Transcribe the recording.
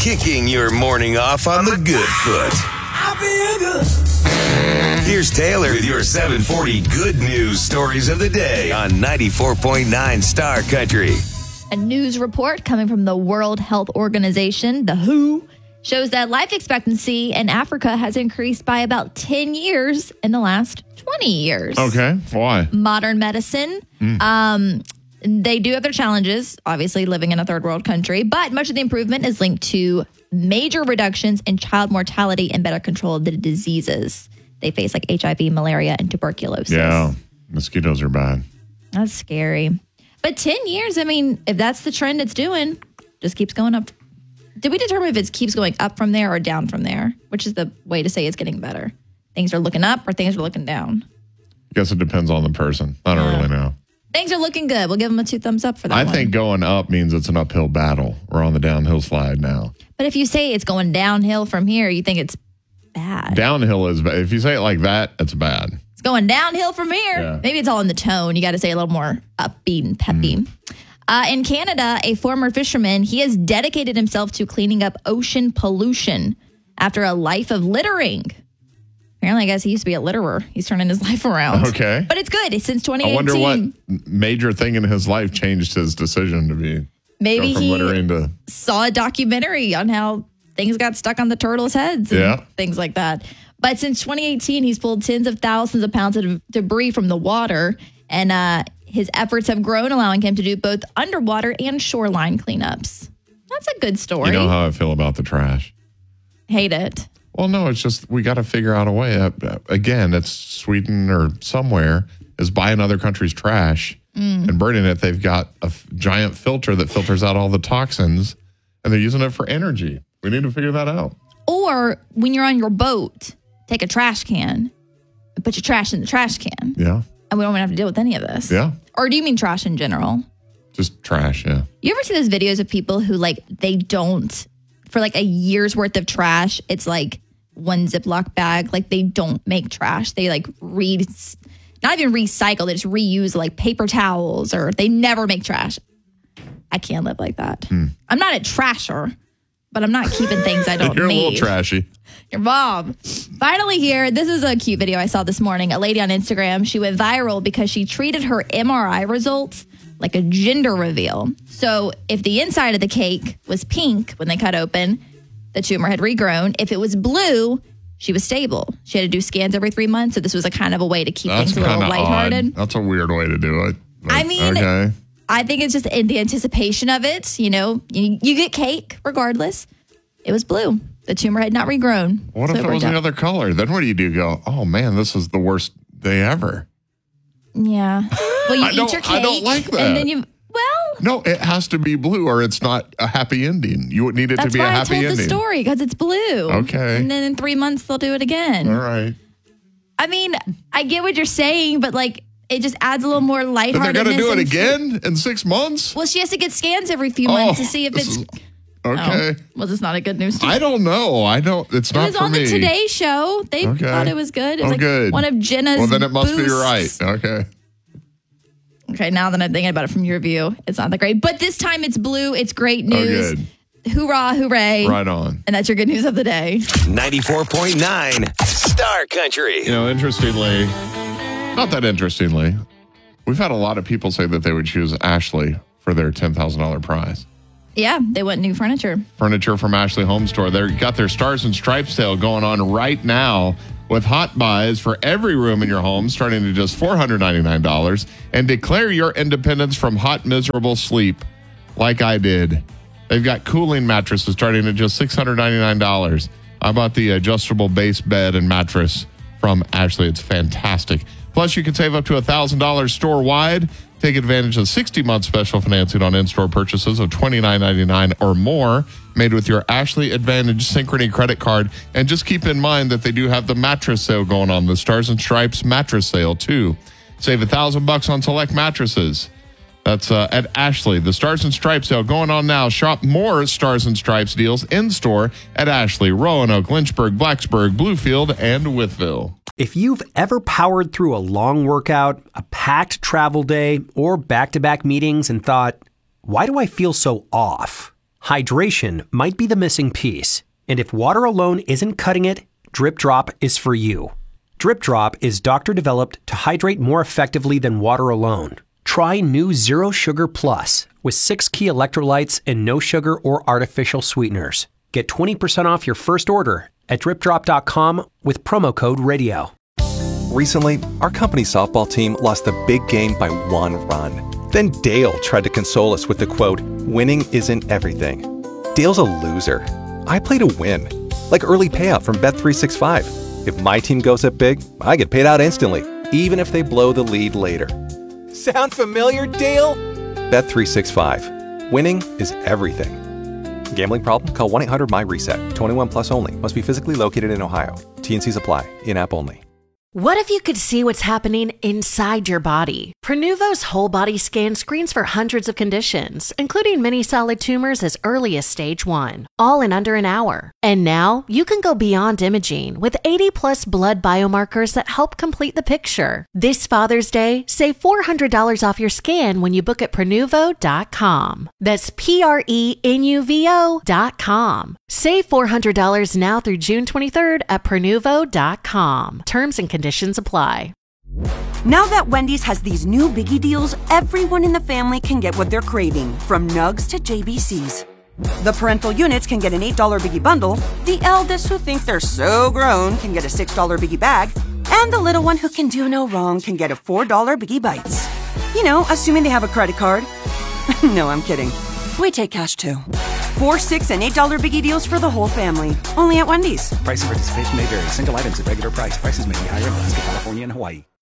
kicking your morning off on the good foot. Here's Taylor with your 740 good news stories of the day on 94.9 Star Country. A news report coming from the World Health Organization, the WHO, shows that life expectancy in Africa has increased by about 10 years in the last 20 years. Okay, why? Modern medicine. They do have their challenges, obviously living in a third world country, but much of the improvement is linked to major reductions in child mortality and better control of the diseases they face, like HIV, malaria, and tuberculosis. Yeah, mosquitoes are bad. That's scary. But 10 years, I mean, if that's the trend it's doing, just keeps going up. Did we determine if it keeps going up from there or down from there? Which is the way to say it's getting better? Things are looking up or things are looking down? I guess it depends on the person. I don't really know. Things are looking good. We'll give them a 2 thumbs up for that I think going up means it's an uphill battle. We're on the downhill slide now. But if you say it's going downhill from here, you think it's bad. Downhill is bad. If you say it like that, it's bad. It's going downhill from here. Yeah. Maybe it's all in the tone. You got to say a little more upbeat and peppy. In Canada, a former fisherman, he has dedicated himself to cleaning up ocean pollution after a life of littering. Apparently, I guess he used to be a litterer. He's turning his life around. Okay. But it's good. Since 2018. I wonder what major thing in his life changed his decision to be Maybe go from he littering to... saw a documentary on how things got stuck on the turtles' heads and things like that. But since 2018, he's pulled tens of thousands of pounds of debris from the water. And his efforts have grown, allowing him to do both underwater and shoreline cleanups. That's a good story. You know how I feel about the trash. Hate it. Well, no, it's just we got to figure out a way. Again, it's Sweden or somewhere is buying other countries' trash and burning it. They've got a giant filter that filters out all the toxins, and they're using it for energy. We need to figure that out. Or when you're on your boat, take a trash can and put your trash in the trash can. Yeah. And we don't have to deal with any of this. Yeah. Or do you mean trash in general? Just trash, yeah. You ever see those videos of people who, like, they don't, for like a year's worth of trash, it's like one Ziploc bag. Like, they don't make trash. They like not even recycle. They just reuse like paper towels, or they never make trash. I can't live like that. I'm not a trasher, but I'm not keeping things I don't You're need. a little trashy. Your mom. Finally here, this is a cute video I saw this morning. A lady on Instagram, she went viral because she treated her MRI results like a gender reveal. So if the inside of the cake was pink when they cut open, the tumor had regrown. If it was blue, she was stable. She had to do scans every 3 months. So this was a kind of a way to keep things a little lighthearted. That's a weird way to do it. But, I mean, okay. I think it's just in the anticipation of it. You know, you get cake regardless. It was blue. The tumor had not regrown. What if it was another color? Then what do? Go, oh man, this is the worst day ever. Yeah. Well, you eat your cake. I don't like that. And then no, it has to be blue or it's not a happy ending. You would need it to be a happy ending. That's why I told the story, because it's blue. Okay. And then in 3 months, they'll do it again. All right. I mean, I get what you're saying, but like, it just adds a little more lightheartedness. But they're going to do it again in 6 months? Well, she has to get scans every few months to see if it's... Okay. Well, it's not a good news story. I don't know. It's not for me. It was on the Today Show. They thought it was good. It was good. One of Jenna's Well, then it must be boosts. right. Okay. Okay, now that I'm thinking about it from your view, it's not that great. But this time it's blue. It's great news. Oh, good. Hoorah, hooray. Right on. And that's your good news of the day. 94.9 Star Country. You know, interestingly, not that interestingly, we've had a lot of people say that they would choose Ashley for their $10,000 prize. Yeah, they want new furniture. Furniture from Ashley Home Store. They've got their Stars and Stripes sale going on right now with hot buys for every room in your home starting at just $499. And declare your independence from hot, miserable sleep like I did. They've got cooling mattresses starting at just $699. I bought the adjustable base bed and mattress from Ashley. It's fantastic. Plus, you can save up to $1,000 store-wide. Take advantage of 60-month special financing on in-store purchases of $29.99 or more made with your Ashley Advantage Synchrony credit card. And just keep in mind that they do have the mattress sale going on, the Stars and Stripes mattress sale, too. Save $1,000 on select mattresses. That's at Ashley. The Stars and Stripes sale going on now. Shop more Stars and Stripes deals in-store at Ashley, Roanoke, Lynchburg, Blacksburg, Bluefield, and Wytheville. If you've ever powered through a long workout, a packed travel day, or back-to-back meetings and thought, why do I feel so off? Hydration might be the missing piece, and if water alone isn't cutting it, Drip Drop is for you. Drip Drop is doctor-developed to hydrate more effectively than water alone. Try new Zero Sugar Plus with 6 key electrolytes and no sugar or artificial sweeteners. Get 20% off your first order at dripdrop.com with promo code radio. Recently, our company's softball team lost the big game by 1 run. Then Dale tried to console us with the quote, "Winning isn't everything." Dale's a loser. I play to win, like early payout from Bet365. If my team goes up big, I get paid out instantly, even if they blow the lead later. Sound familiar, Dale? Bet365. Winning is everything. Gambling problem? Call 1-800-MY-RESET. 21 plus only. Must be physically located in Ohio. T&Cs apply. In-app only. What if you could see what's happening inside your body? Prenuvo's whole body scan screens for hundreds of conditions, including many solid tumors as early as stage 1, all in under an hour. And now you can go beyond imaging with 80+ blood biomarkers that help complete the picture. This Father's Day, save $400 off your scan when you book at Prenuvo.com. That's Prenuvo.com. Save $400 now through June 23rd at Prenuvo.com. Terms and conditions apply. Now that Wendy's has these new biggie deals, everyone in the family can get what they're craving, from nugs to JBCs. The parental units can get an $8 biggie bundle, the eldest who think they're so grown can get a $6 biggie bag, and the little one who can do no wrong can get a $4 biggie bites. You know, assuming they have a credit card. No, I'm kidding. We take cash too. 4, 6, and $8 biggie deals for the whole family. Only at Wendy's. Price and participation may vary. Single items at regular price. Prices may be higher in Alaska, California, and Hawaii.